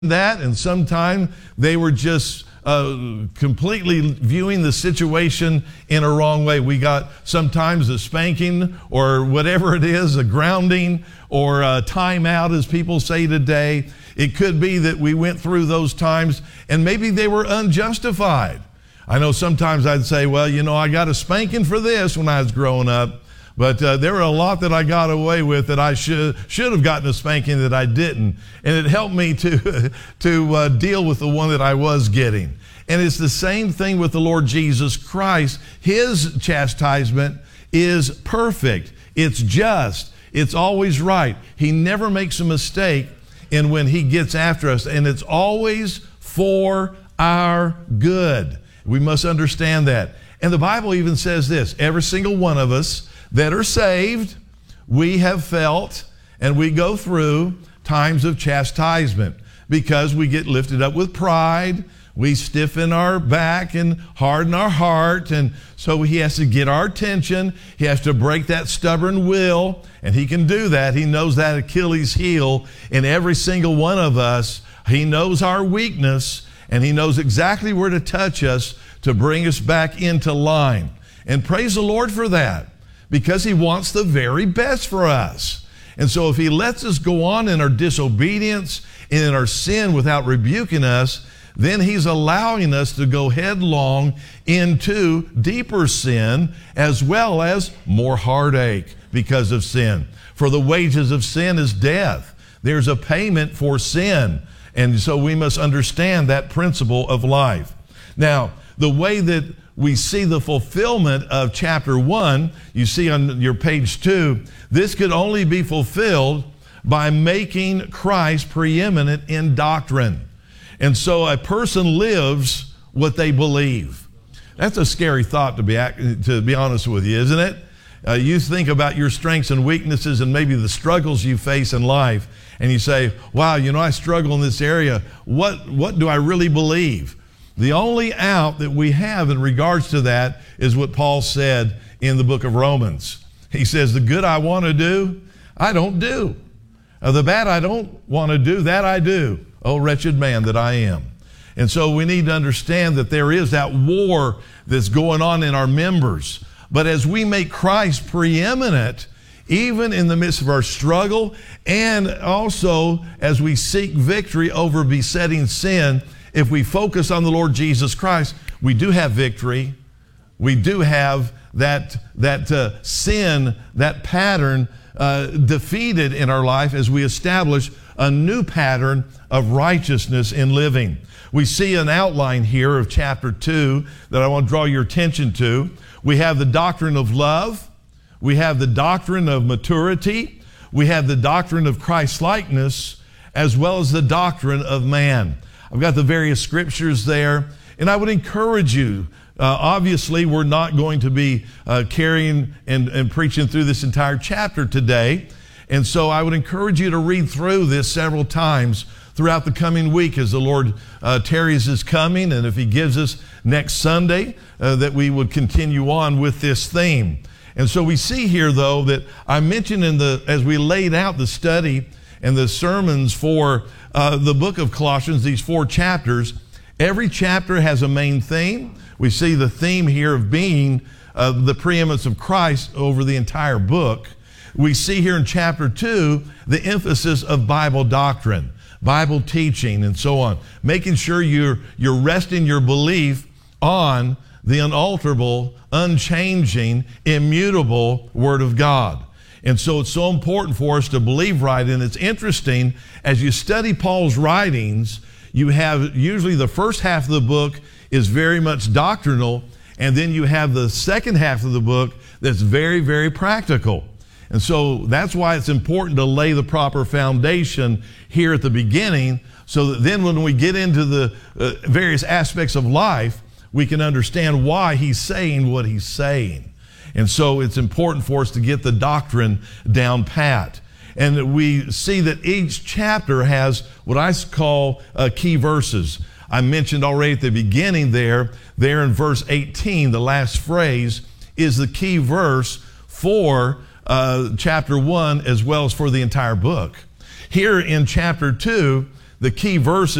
that, and sometimes they were just completely viewing the situation in a wrong way. We got sometimes a spanking or whatever it is, a grounding or a timeout, as people say today. It could be that we went through those times and maybe they were unjustified. I know sometimes I'd say, well, you know, I got a spanking for this when I was growing up. But there were a lot that I got away with that I should have gotten a spanking that I didn't. And it helped me to deal with the one that I was getting. And it's the same thing with the Lord Jesus Christ. His chastisement is perfect. It's just. It's always right. He never makes a mistake in when he gets after us. And it's always for our good. We must understand that. And the Bible even says this: every single one of us that are saved, we have felt and we go through times of chastisement because we get lifted up with pride. We stiffen our back and harden our heart. And so he has to get our attention. He has to break that stubborn will. And he can do that. He knows that Achilles heel in every single one of us. He knows our weakness and he knows exactly where to touch us to bring us back into line. And praise the Lord for that, because he wants the very best for us. And so if he lets us go on in our disobedience and in our sin without rebuking us, then he's allowing us to go headlong into deeper sin as well as more heartache because of sin. For the wages of sin is death. There's a payment for sin. And so we must understand that principle of life. Now, the way that we see the fulfillment of chapter 1, you see on your page 2, this could only be fulfilled by making Christ preeminent in doctrine. And so a person lives what they believe. That's a scary thought, to be honest with you, isn't it? You think about your strengths and weaknesses and maybe the struggles you face in life, and you say, wow, you know, I struggle in this area. What do I really believe? The only out that we have in regards to that is what Paul said in the book of Romans. He says, the good I want to do, I don't do. The bad I don't want to do, that I do. Oh, wretched man that I am. And so we need to understand that there is that war that's going on in our members. But as we make Christ preeminent, even in the midst of our struggle, and also as we seek victory over besetting sin, if we focus on the Lord Jesus Christ, we do have victory. We do have that sin, that pattern defeated in our life as we establish a new pattern of righteousness in living. We see an outline here of chapter 2 that I want to draw your attention to. We have the doctrine of love. We have the doctrine of maturity. We have the doctrine of Christ-likeness, as well as the doctrine of man. I've got the various scriptures there, and I would encourage you. Obviously, we're not going to be carrying and preaching through this entire chapter today, and so I would encourage you to read through this several times throughout the coming week as the Lord tarries his coming, and if he gives us next Sunday, that we would continue on with this theme. And so we see here, though, that I mentioned as we laid out the study and the sermons for the book of Colossians, these 4 chapters, every chapter has a main theme. We see the theme here of being the preeminence of Christ over the entire book. We see here in chapter 2 the emphasis of Bible doctrine, Bible teaching, and so on, making sure you're resting your belief on the unalterable, unchanging, immutable Word of God. And so it's so important for us to believe right. And it's interesting, as you study Paul's writings, you have usually the first half of the book is very much doctrinal, and then you have the second half of the book that's very, very practical. And so that's why it's important to lay the proper foundation here at the beginning, so that then when we get into the various aspects of life, we can understand why he's saying what he's saying. And so it's important for us to get the doctrine down pat. And we see that each chapter has what I call key verses. I mentioned already at the beginning there in verse 18, the last phrase is the key verse for chapter 1 as well as for the entire book. Here in chapter 2, the key verses